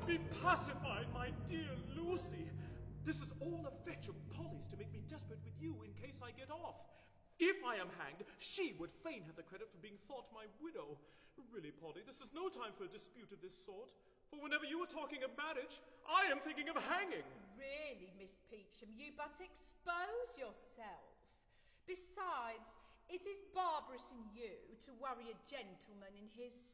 Be pacified, my dear Lucy. This is all a fetch of Polly's to make me desperate with you in case I get off. If I am hanged, she would fain have the credit for being thought my widow. Really, Polly, this is no time for a dispute of this sort. For whenever you are talking of marriage, I am thinking of hanging. Really, Miss Peacham, you but expose yourself. Besides, it is barbarous in you to worry a gentleman in his